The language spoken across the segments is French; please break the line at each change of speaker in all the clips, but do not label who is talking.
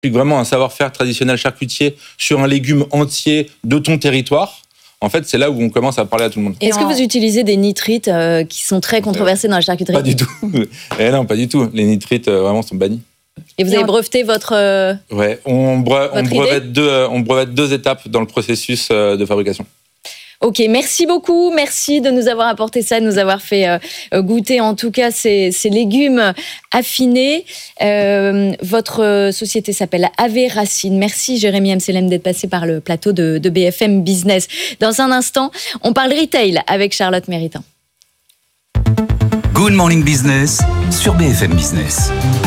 vraiment un savoir-faire traditionnel charcutier sur un légume entier de ton territoire, en fait, c'est là où on commence à parler à tout le monde.
Est-ce que vous utilisez des nitrites qui sont très controversés dans la charcuterie ?
Pas du tout. Non, pas du tout. Les nitrites, vraiment, sont bannis.
Et vous avez breveté votre...
Ouais, on brevette 2 étapes dans le processus de fabrication.
Ok, merci beaucoup. Merci de nous avoir apporté ça, de nous avoir fait goûter en tout cas ces légumes affinés. Votre société s'appelle Ave Racine. Merci Jérémy Amselem d'être passé par le plateau de BFM Business. Dans un instant, on parle retail avec Charlotte Méritant.
Good Morning Business sur BFM Business.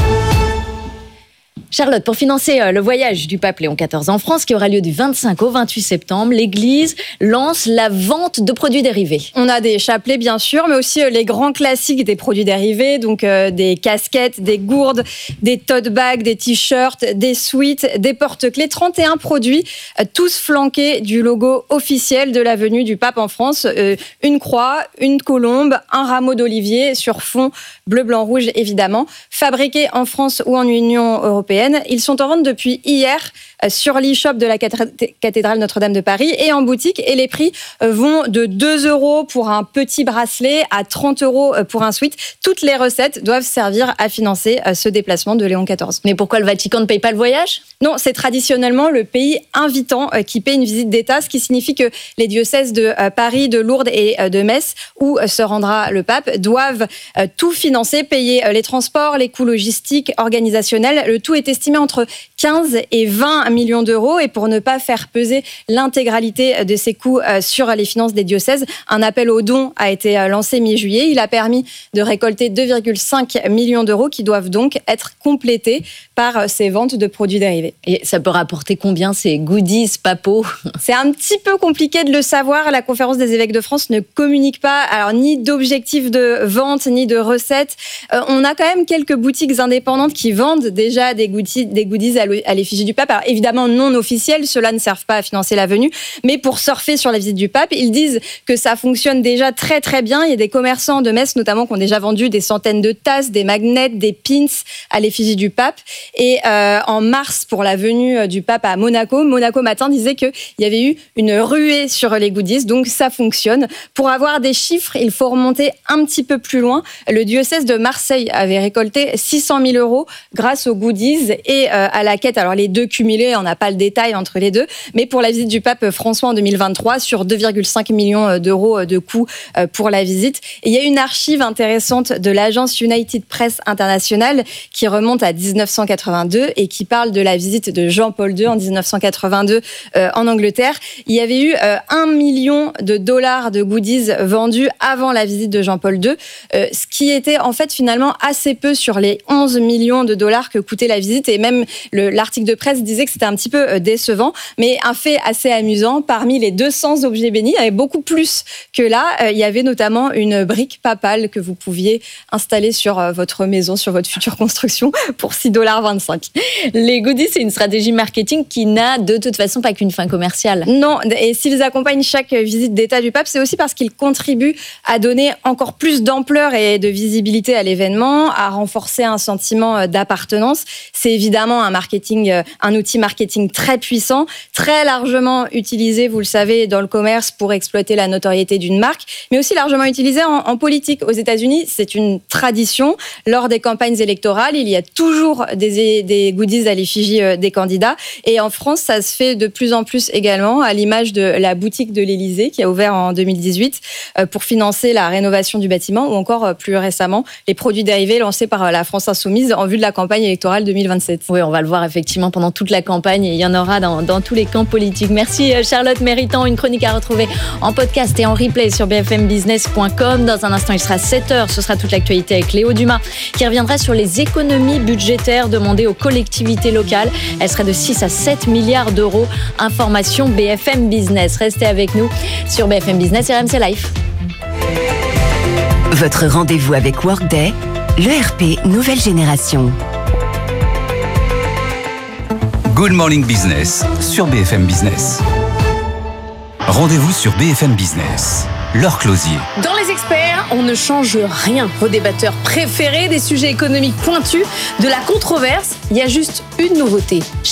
Charlotte, pour financer le voyage du pape Léon XIV en France, qui aura lieu du 25 au 28 septembre, l'Église lance la vente de produits dérivés.
On a des chapelets, bien sûr, mais aussi les grands classiques des produits dérivés, donc des casquettes, des gourdes, des tote bags, des t-shirts, des suites, des porte-clés. 31 produits, tous flanqués du logo officiel de la venue du pape en France. Une croix, une colombe, un rameau d'olivier sur fond bleu, blanc, rouge, évidemment. Fabriqués en France ou en Union européenne. Ils sont en vente depuis hier sur l'e-shop de la cathédrale Notre-Dame de Paris et en boutique. Et les prix vont de 2 € pour un petit bracelet à 30 € pour un sweat. Toutes les recettes doivent servir à financer ce déplacement de Léon XIV.
Mais pourquoi le Vatican ne paye pas le voyage ?
Non, c'est traditionnellement le pays invitant qui paie une visite d'État, ce qui signifie que les diocèses de Paris, de Lourdes et de Metz, où se rendra le pape, doivent tout financer, payer les transports, les coûts logistiques, organisationnels. Le tout est estimé entre 15 et 20 millions d'euros. Et pour ne pas faire peser l'intégralité de ces coûts sur les finances des diocèses, un appel aux dons a été lancé mi-juillet. Il a permis de récolter 2,5 millions d'euros qui doivent donc être complétés par ces ventes de produits dérivés.
Et ça peut rapporter combien ces goodies papaux ?
C'est un petit peu compliqué de le savoir. La Conférence des évêques de France ne communique pas alors ni d'objectifs de vente ni de recettes. On a quand même quelques boutiques indépendantes qui vendent déjà des goodies à l'effigie du pape. Alors évidemment non officiels, ceux-là ne servent pas à financer la venue, mais pour surfer sur la visite du pape, ils disent que ça fonctionne déjà très très bien. Il y a des commerçants de Metz notamment qui ont déjà vendu des centaines de tasses, des magnets, des pins à l'effigie du pape. Et en mars, pour la venue du pape à Monaco Matin disait qu'il y avait eu une ruée sur les goodies, donc ça fonctionne. Pour avoir des chiffres, il faut remonter un petit peu plus loin. Le diocèse de Marseille avait récolté 600 000 € grâce aux goodies et à la quête. Alors les deux cumulés, on n'a pas le détail entre les deux, mais pour la visite du pape François en 2023, sur 2,5 millions d'euros de coûts pour la visite. Et il y a une archive intéressante de l'agence United Press International qui remonte à 1982 et qui parle de la visite de Jean-Paul II en 1982 en Angleterre. Il y avait eu 1 million de dollars de goodies vendus avant la visite de Jean-Paul II, ce qui était en fait finalement assez peu sur les 11 millions de dollars que coûtait la visite. Et même l'article de presse disait que c'était un petit peu décevant, mais un fait assez amusant, parmi les 200 objets bénis, il y avait beaucoup plus que là. Il y avait notamment une brique papale que vous pouviez installer sur votre maison, sur votre future construction pour 6,25 $.
Les goodies, c'est une stratégie marketing qui n'a de toute façon pas qu'une fin commerciale.
Non, et s'ils accompagnent chaque visite d'État du pape, c'est aussi parce qu'ils contribuent à donner encore plus d'ampleur et de visibilité à l'événement, à renforcer un sentiment d'appartenance. C'est évidemment un outil marketing très puissant, très largement utilisé, vous le savez, dans le commerce pour exploiter la notoriété d'une marque, mais aussi largement utilisé en politique. Aux États-Unis, c'est une tradition. Lors des campagnes électorales, il y a toujours des goodies à l'effigie des candidats. Et en France, ça se fait de plus en plus également, à l'image de la boutique de l'Élysée qui a ouvert en 2018 pour financer la rénovation du bâtiment, ou encore plus récemment les produits dérivés lancés par la France Insoumise en vue de la campagne électorale 2027.
Oui, on va le voir effectivement pendant toute la campagne et il y en aura dans tous les camps politiques. Merci Charlotte Méritant, une chronique à retrouver en podcast et en replay sur bfmbusiness.com. Dans un instant, il sera 7h, ce sera toute l'actualité avec Léo Dumas qui reviendra sur les économies budgétaires demandées aux collectivités locales. Elles seraient de 6 à 7 milliards d'euros. Information BFM Business. Restez avec nous sur BFM Business et RMC Life.
Votre rendez-vous avec Workday, l'ERP nouvelle génération.
Good Morning Business sur BFM Business. Rendez-vous sur BFM Business. Laure Closier.
Dans Les Experts, on ne change rien. Vos débatteurs préférés, des sujets économiques pointus, de la controverse, il y a juste une nouveauté.